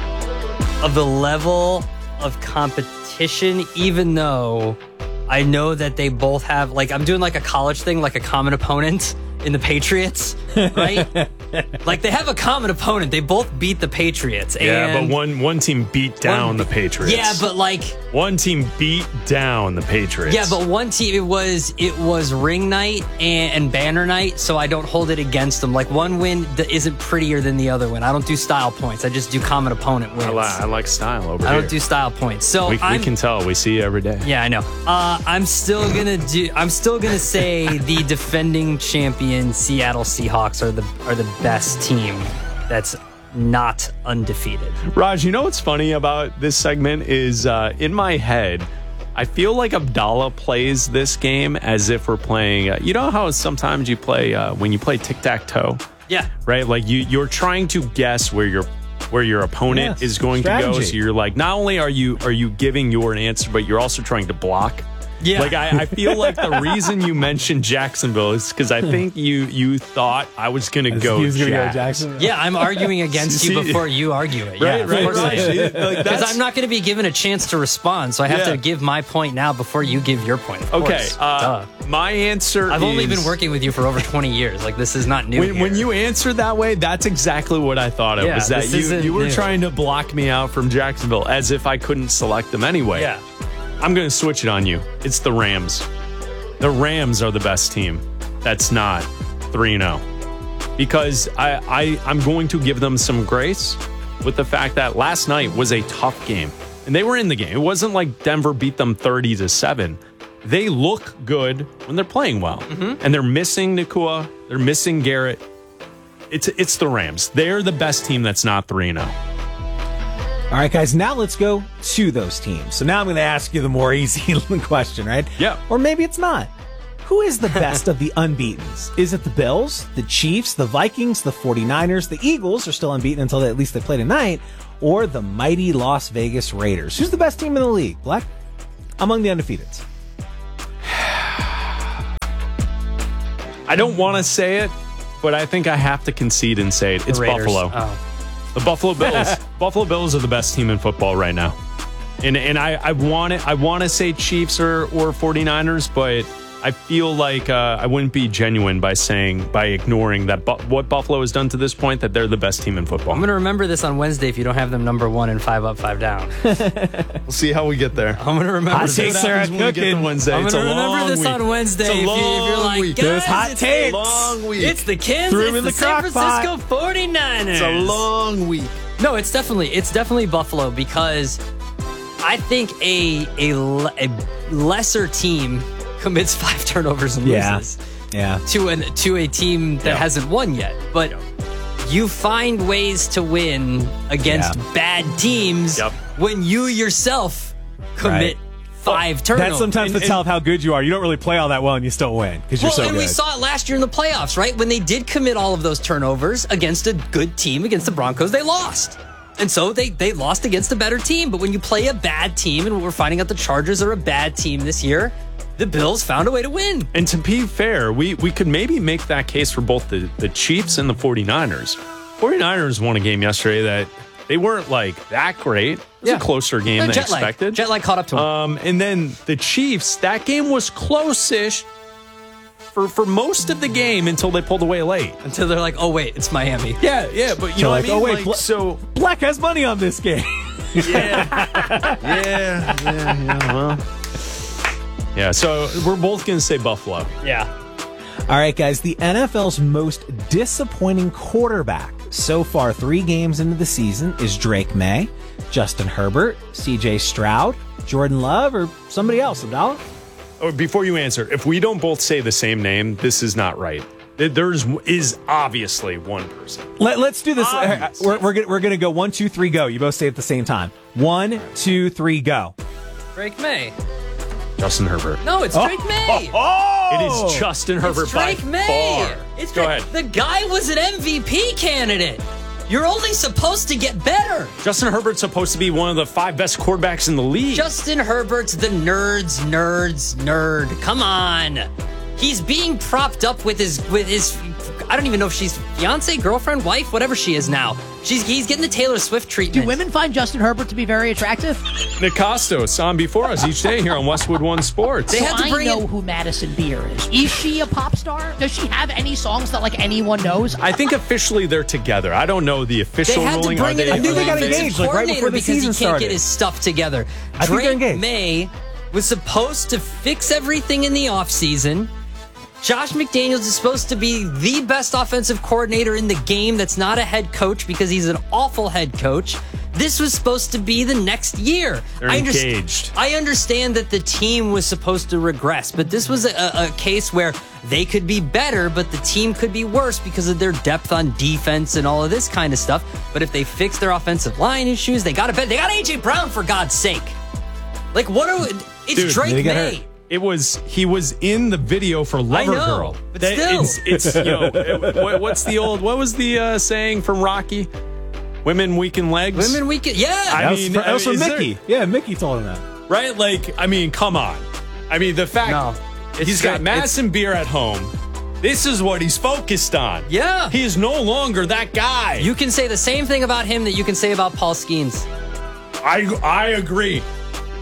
of the level of competition, even though I know that they both have, like, I'm doing like a college thing, like a common opponent in the Patriots, right? Like, they have a common opponent. They both beat the Patriots. Yeah, and but one one team beat down one, the Patriots. Yeah, but like one team beat down the Patriots. Yeah, but one team, it was it was ring night and, and banner night, so I don't hold it against them. Like, one win that isn't prettier than the other win. I don't do style points. I just do common opponent wins. I, li- I like style over I here. don't do style points. So we, we I'm, can tell. We see you every day. Yeah, I know. Uh, I'm still gonna do. I'm still gonna say the defending champion Seattle Seahawks are the are the best team that's not undefeated. Raj, you know what's funny about this segment is uh, in my head, I feel like Abdallah plays this game as if we're playing. Uh, you know how sometimes you play uh, when you play tic-tac-toe? Yeah. Right? Like you, you're trying to guess where your where your opponent Yes, is going strategy. to go. So you're like, not only are you are you giving your answer, but you're also trying to block. Yeah. Like, I, I feel like the reason you mentioned Jacksonville is because I think you you thought I was going to go He was gonna go Jags. Jacksonville. Yeah, I'm arguing against you See- before you argue it. Right, yeah, right, of course right. I am. Like, Because that's- I'm not going to be given a chance to respond, so I have Yeah. to give my point now before you give your point. Of Okay, course. uh, Duh. my answer I've only is- been working with you for over twenty years. Like, this is not new. When, here. when you answered that way, that's exactly what I thought of. Yeah, was that this you, isn't you were new. trying to block me out from Jacksonville as if I couldn't select them anyway. Yeah. I'm going to switch it on you. It's the Rams. The Rams are the best team that's not three and oh. Because I, I, I'm going to give them some grace with the fact that last night was a tough game. And they were in the game. It wasn't like Denver beat them thirty to seven. They look good when they're playing well. Mm-hmm. And they're missing Nacua. They're missing Garrett. It's it's the Rams. They're the best team that's not three and oh. All right, guys, now let's go to those teams. So now I'm going to ask you the more easy question, right? Yeah. Or maybe it's not. Who is the best of the unbeatens? Is it the Bills, the Chiefs, the Vikings, the 49ers? The Eagles are still unbeaten until they, at least they play tonight. Or the mighty Las Vegas Raiders? Who's the best team in the league, Black? Among the undefeateds. I don't want to say it, but I think I have to concede and say it. It's Buffalo. Oh. The Buffalo Bills. Buffalo Bills are the best team in football right now. And and I, I want it, I want to say Chiefs or, or 49ers, but I feel like uh, I wouldn't be genuine by saying, by ignoring that bu- what Buffalo has done to this point, that they're the best team in football. I'm going to remember this on Wednesday if you don't have them number one and five up, five down. We'll see how we get there. I'm going to remember Hot this. takes there at Cooking Wednesday. I'm It's going a to remember long this week. on Wednesday It's a if, you, if you're long like, week. guys, Those hot it's, takes. The, Long week. it's the Kansas, Threw 'em in the, the San crock pot. Francisco 49ers. It's a long week. No, it's definitely it's definitely Buffalo because I think a a, a lesser team commits five turnovers and Yeah. loses Yeah. to an to a team that Yeah. hasn't won yet. But you find ways to win against Yeah. bad teams Yep. when you yourself commit Right. five turnovers. That's sometimes the And- tell of how good you are. You don't really play all that well and you still win because you're well, so and good. we saw it last year in the playoffs, right? When they did commit all of those turnovers against a good team, against the Broncos, they lost. And so they, they lost against a better team. But when you play a bad team, and we're finding out the Chargers are a bad team this year, the Bills found a way to win. And to be fair, we, we could maybe make that case for both the, the Chiefs and the 49ers. 49ers won a game yesterday that they weren't like that great. It was Yeah. a closer game Uh, than jet lag. expected. Jet lag caught up to them. Um, and then the Chiefs, that game was close-ish for, for most of the game until they pulled away late. Until they're like, oh, wait, it's Miami. Yeah, yeah, but you So know like, what I mean? oh, wait, Like, Bla- so Black has money on this game. yeah, yeah, yeah, well, yeah. So we're both gonna say Buffalo. Yeah. All right, guys, the N F L's most disappointing quarterback so far, three games into the season, is Drake May, Justin Herbert, C J Stroud, Jordan Love, or somebody else. Abdallah? Oh, before you answer, if we don't both say the same name, this is not right. There- There's is obviously one person. Let, let's do this. Obviously. We're, we're, gonna, we're gonna go one, two, three, go. You both say it at the same time. One, two, three, go. Drake May. Justin Herbert. No, it's Drake May. Oh, It is Justin Herbert It's Drake by May. far. It's Go Drake- ahead. The guy was an M V P candidate. You're only supposed to get better. Justin Herbert's supposed to be one of the five best quarterbacks in the league. Justin Herbert's the nerds, nerds, nerd. Come on. He's being propped up with his with his I don't even know if she's fiance, girlfriend, wife, whatever she is now. She's he's getting the Taylor Swift treatment. Do women find Justin Herbert to be very attractive? Nick Costos on before us each day here on Westwood One Sports. They so had to bring I know in- who Madison Beer is. Is she a pop star? Does she have any songs that like anyone knows? I think officially they're together. I don't know the official They had to ruling. bring Are in they, a new think they got offensive engaged, like, right coordinator before the because season he can't started. get his stuff together. I think they're Drake engaged. May was supposed to fix everything in the offseason. Josh McDaniels is supposed to be the best offensive coordinator in the game that's not a head coach because he's an awful head coach. This was supposed to be the next year. They're I underst- engaged. I understand that the team was supposed to regress, but this was a, a case where they could be better, but the team could be worse because of their depth on defense and all of this kind of stuff. But if they fix their offensive line issues, they got to bet. They got A J Brown, for God's sake. Like, what are we? It's Dude, Drake they got May. hurt. It was he was in the video for Lover know, Girl. but That- still. it's, it's you know it- what- what's the old what was the uh, saying from Rocky? Women weaken legs. Women weekend, yeah. I That was mean, fr- that was from is there- Mickey. Yeah, Mickey told him that. right? Like, I mean, come on. I mean, the fact No, it's he's got straight- Madison Beer at home. This is what he's focused on. Yeah. He is no longer that guy. You can say the same thing about him that you can say about Paul Skeens. I I agree.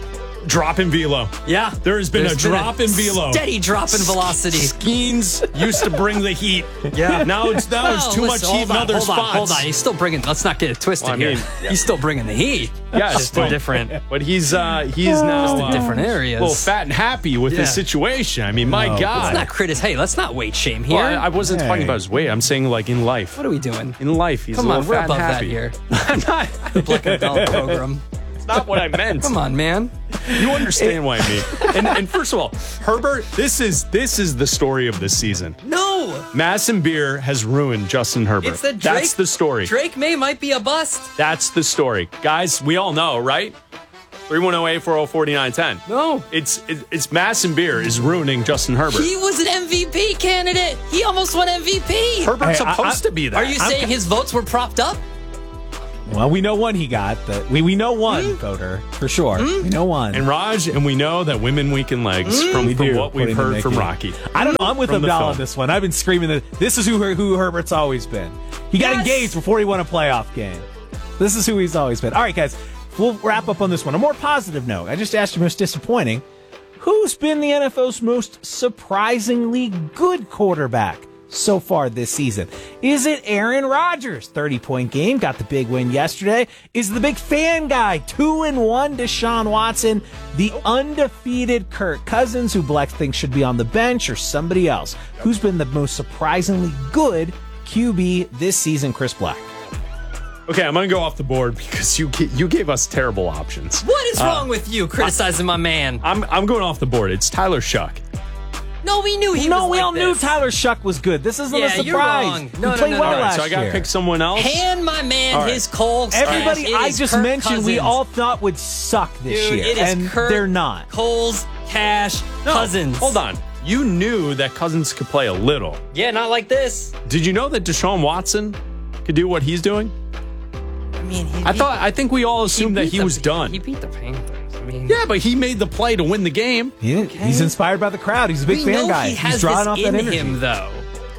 drop in velo. Yeah. There has been There's a drop in velo. Steady drop in velocity. Skeens used to bring the heat. Yeah. Now it's now Well, it's too listen, much heat hold in on, other hold spots. On, hold on, he's still bringing. Let's not get it twisted Well, I mean, here. yeah. He's still bringing the heat. Yes, just but, in different. But he's uh, he's now Just in uh, different areas. A little fat and happy with Yeah. his situation. I mean, my No, God. Let's not criticize. Hey, let's not weight shame here. Well, I, I wasn't Hey. talking about his weight. I'm saying like in life. What are we doing? In life, he's Come a on, little we're fat above and that happy. here. I'm not. The Black and Bell program. It's not what I meant. Come on, man. You understand what I mean. And, and first of all, Herbert, this is this is the story of this season. No. Masson Beer has ruined Justin Herbert. It's the Drake, That's the story. Drake May might be a bust. That's the story. Guys, we all know, right? three one zero eight four zero four nine one zero. No. It's it, it's Masson Beer is ruining Justin Herbert. He was an M V P candidate. He almost won M V P. Herbert's Hey, I- supposed I- to be that. Are you I'm saying ca- his votes were propped up? Well, we know one he got. That we we know one Hmm? voter for sure. We know one. And Raj, and we know that women weaken legs Hmm? from, We from do, what we've according to heard from Nikki. Rocky. I don't know. I'm with From the Abdallah on film. this one. I've been screaming that this is who who Herbert's always been. He got Yes. engaged before he won a playoff game. This is who he's always been. All right, guys, we'll wrap up on this one. A more positive note. I just asked you most disappointing. Who's been the N F L's most surprisingly good quarterback so far this season? Is it Aaron Rodgers? thirty-point game, got the big win yesterday. Is the big fan guy, two and one Deshaun Watson, the undefeated Kirk Cousins, who Black thinks should be on the bench, or somebody else? Who's been the most surprisingly good Q B this season, Chris Black? Okay, I'm going to go off the board because you ga- you gave us terrible options. What is Uh, wrong with you criticizing my man? I'm I'm going off the board. It's Tyler Shuck. No, we knew he no, was we like all knew this. Tyler Shuck was good. This isn't Yeah, a you're surprise. wrong. No, he no, played no, no. well All right, last so I got to year. pick someone else. Hand my man All right. his Coles. Everybody cash. It I is just Kirk mentioned we Cousins. all thought would suck this Dude, year, it is and Kirk they're not. Coles, Cash, No, Cousins. Hold on. You knew that Cousins could play a little. Yeah, not like this. Did you know that Deshaun Watson could do what he's doing? I mean, he I beat- thought I think we all assumed that beat he the- was done. He beat the Panthers. I mean, Yeah, but he made the play to win the game. He, He's inspired by the crowd. He's a big we fan know guy. he has He's drawing this off in that energy. him, though.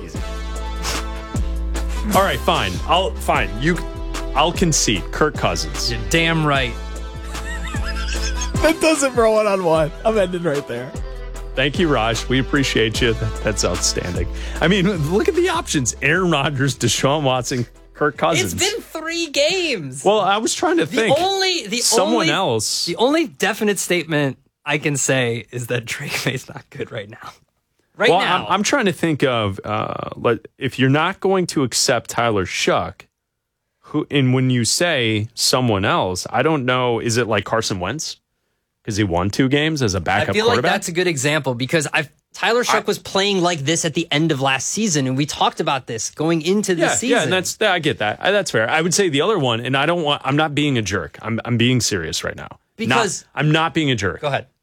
All right, fine. I'll fine. You, I'll concede. Kirk Cousins. You're damn right. That does it for a one-on-one. I'm ending right there. Thank you, Raj. We appreciate you. That- That's outstanding. I mean, look at the options: Aaron Rodgers, Deshaun Watson, Kirk Cousins. It's been three games. Well, I was trying to the think. only the someone only, else. The only definite statement I can say is that Drake May's not good right now. Right well, now, I'm, I'm trying to think of uh, like, if you're not going to accept Tyler Shuck, who, and when you say someone else, I don't know. Is it like Carson Wentz? Because he won two games as a backup I feel like quarterback. that's a good example because I've Tyler Shuck was playing like this at the end of last season, and we talked about this going into the yeah, season. yeah, and that's I get that. I, that's fair. I would say the other one, and I don't want. I'm not being a jerk. I'm I'm being serious right now. Because- Not- I'm not being a jerk. Go ahead.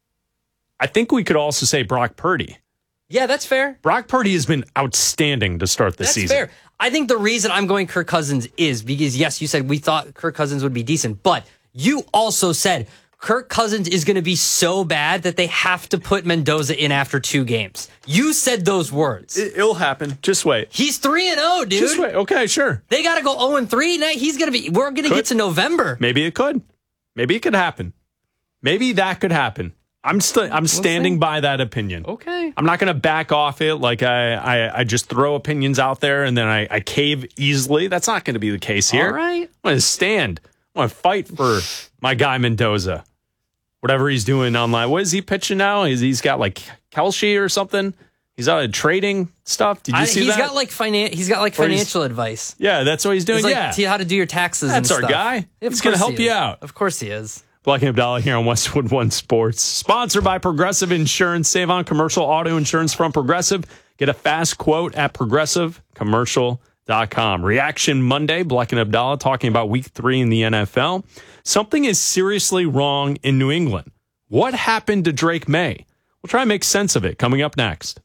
I think we could also say Brock Purdy. Yeah, that's fair. Brock Purdy has been outstanding to start the That's season. fair. I think the reason I'm going Kirk Cousins is because, yes, you said we thought Kirk Cousins would be decent, but you also said Kirk Cousins is going to be so bad that they have to put Mendoza in after two games. You said those words. It, it'll happen. Just wait. He's three and oh, dude. Just wait. Okay, sure. They got to go oh and three. Now he's going to be, we're going to Could. get to November. Maybe it could. Maybe it could happen. Maybe that could happen. I'm still. I'm standing see. by that opinion. Okay. I'm not going to back off it like I, I, I just throw opinions out there and then I, I cave easily. That's not going to be the case here. All right. I want to stand. I want to fight for my guy Mendoza. Whatever he's doing online. What is he pitching now? He's, he's got like Kelce or something. He's out of trading stuff. Did you I, see he's that? got like finan- He's got like Or he's- financial advice. yeah, that's what he's doing. He's like, yeah. tell you how to do your taxes and That's our stuff. guy. Of He's gonna course help he you is. out. Of course he is. Black and Abdallah here on Westwood One Sports. Sponsored by Progressive Insurance. Save on commercial auto insurance from Progressive. Get a fast quote at progressive commercial dot com. Reaction Monday. Black and Abdallah talking about week three in the N F L. Something is seriously wrong in New England. What happened to Drake May? We'll try and make sense of it coming up next.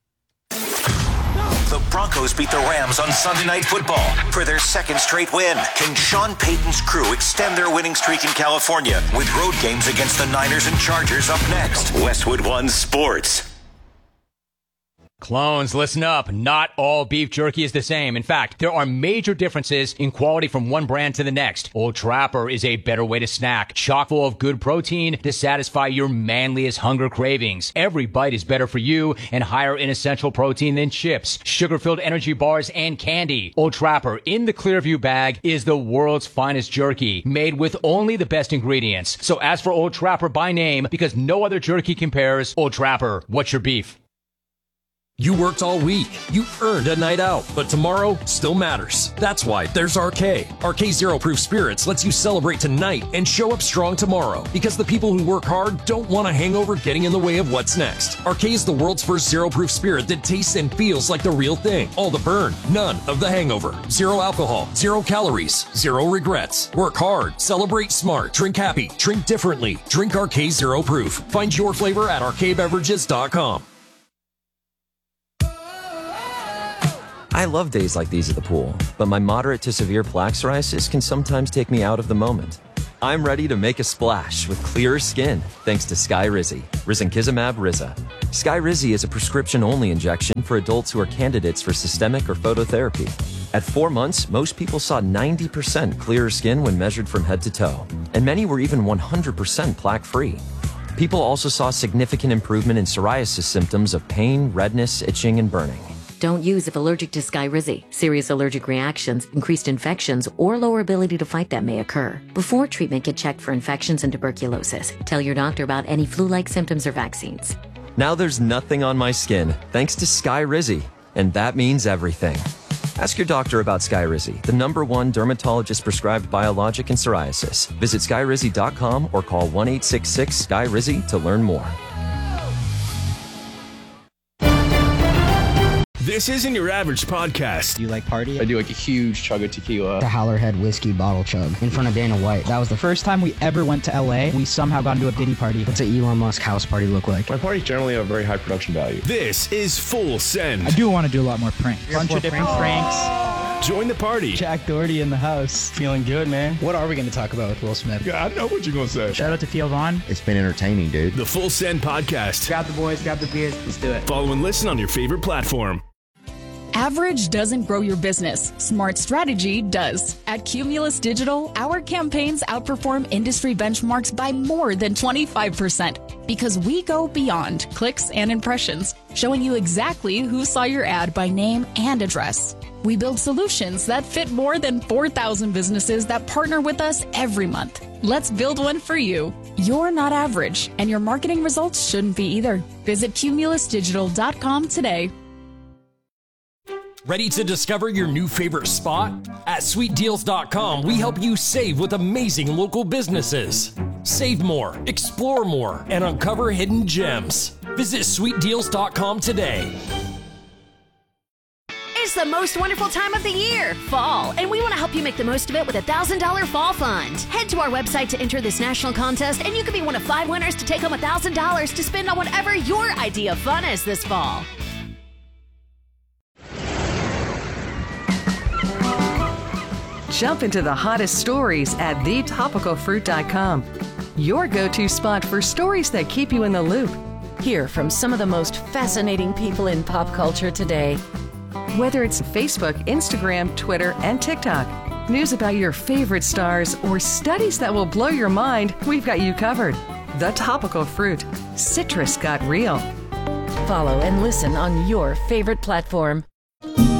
The Broncos beat the Rams on Sunday Night Football for their second straight win. Can Sean Payton's crew extend their winning streak in California with road games against the Niners and Chargers up next? Westwood One Sports. Clones, listen up. Not all beef jerky is the same. In fact, there are major differences in quality from one brand to the next. Old Trapper is a better way to snack, chock full of good protein to satisfy your manliest hunger cravings. Every bite is better for you and higher in essential protein than chips, sugar-filled energy bars, and candy. Old Trapper in the Clearview bag is the world's finest jerky, made with only the best ingredients. So ask for Old Trapper by name because no other jerky compares. Old Trapper, what's your beef? You worked all week. You earned a night out, but tomorrow still matters. That's why there's R K. R K Zero Proof Spirits lets you celebrate tonight and show up strong tomorrow, because the people who work hard don't want a hangover getting in the way of what's next. R K is the world's first zero proof spirit that tastes and feels like the real thing. All the burn, none of the hangover. Zero alcohol, zero calories, zero regrets. Work hard, celebrate smart, drink happy, drink differently. Drink R K Zero Proof. Find your flavor at R K beverages dot com. I love days like these at the pool, but my moderate to severe plaque psoriasis can sometimes take me out of the moment. I'm ready to make a splash with clearer skin thanks to Skyrizi, risankizumab Riza. Skyrizi is a prescription-only injection for adults who are candidates for systemic or phototherapy. At four months, most people saw ninety percent clearer skin when measured from head to toe, and many were even one hundred percent plaque-free. People also saw significant improvement in psoriasis symptoms of pain, redness, itching, and burning. Don't use if allergic to Skyrizi. Serious allergic reactions, increased infections, or lower ability to fight them may occur. Before treatment, get checked for infections and tuberculosis. Tell your doctor about any flu-like symptoms or vaccines. Now there's nothing on my skin thanks to Skyrizi, and that means everything. Ask your doctor about Skyrizi, the number one dermatologist-prescribed biologic in psoriasis. Visit skyrizi dot com or call one eight six six S K Y R I Z I to learn more. This isn't your average podcast. Do you like party? I do like a huge chug of tequila. The Howlerhead whiskey bottle chug in front of Dana White. That was the first time we ever went to L A. We somehow got into a Diddy party. What's an Elon Musk house party look like? My parties generally have very high production value. This is Full Send. I do want to do a lot more pranks. A bunch of different pranks. pranks. Join the party. Jack Doherty in the house. Feeling good, man. What are we going to talk about with Will Smith? Yeah, I know what you're going to say. Shout out to Theo Vaughn. It's been entertaining, dude. The Full Send podcast. Grab the boys, grab the beers. Let's do it. Follow and listen on your favorite platform. Average doesn't grow your business. Smart strategy does. At Cumulus Digital, our campaigns outperform industry benchmarks by more than twenty-five percent because we go beyond clicks and impressions, showing you exactly who saw your ad by name and address. We build solutions that fit more than four thousand businesses that partner with us every month. Let's build one for you. You're not average, and your marketing results shouldn't be either. Visit cumulus digital dot com today. Ready to discover your new favorite spot? At sweet deals dot com, we help you save with amazing local businesses. Save more, explore more, and uncover hidden gems. Visit sweet deals dot com today. It's the most wonderful time of the year, fall, and we want to help you make the most of it with a one thousand dollars Fall Fund. Head to our website to enter this national contest, and you could be one of five winners to take home one thousand dollars to spend on whatever your idea of fun is this fall. Jump into the hottest stories at the topical fruit dot com. Your go-to spot for stories that keep you in the loop. Hear from some of the most fascinating people in pop culture today. Whether it's Facebook, Instagram, Twitter, and TikTok, news about your favorite stars, or studies that will blow your mind, we've got you covered. The Topical Fruit. Citrus got real. Follow and listen on your favorite platform.